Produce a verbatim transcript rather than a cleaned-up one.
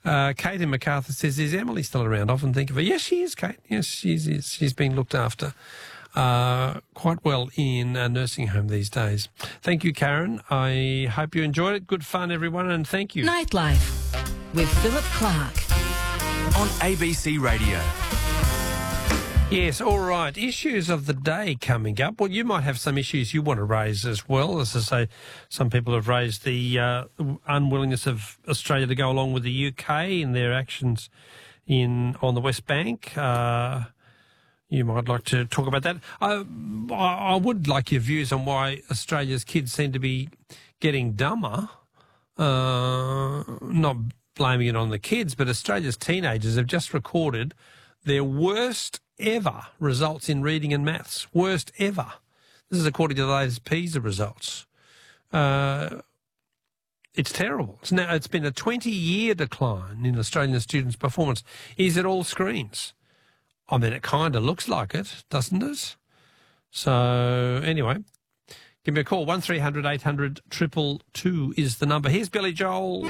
Uh, Kate in Macarthur says, is Emily still around? I often think of her. Yes, she is, Kate. Yes, she's, is. She's been looked after uh, quite well in a nursing home these days. Thank you, Karen. I hope you enjoyed it. Good fun, everyone, and thank you. Nightlife with Philip Clark on A B C Radio. Yes, all right. Issues of the day coming up. Well, you might have some issues you want to raise as well. As I say, some people have raised the uh, unwillingness of Australia to go along with the U K in their actions in on the West Bank. Uh, you might like to talk about that. I, I would like your views on why Australia's kids seem to be getting dumber. Uh, not blaming it on the kids, but Australia's teenagers have just recorded their worst ever results in reading and maths. Worst ever. This is according to the latest PISA results. Uh, it's terrible. It's now, it's been a twenty-year decline in Australian students' performance. Is it all screens? I mean, it kind of looks like it, doesn't it? So, anyway, give me a call. one three hundred eight hundred two two two is the number. Here's Billy Joel.